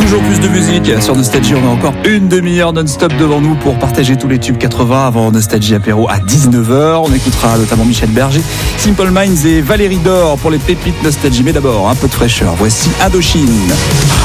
Toujours plus de musique sur Nostalgie. On a encore une demi-heure non-stop devant nous pour partager tous les tubes 80 avant Nostalgie apéro à 19h. On écoutera notamment Michel Berger, Simple Minds et Valérie Dore pour les pépites Nostalgie. Mais d'abord, un peu de fraîcheur. Voici Indochine.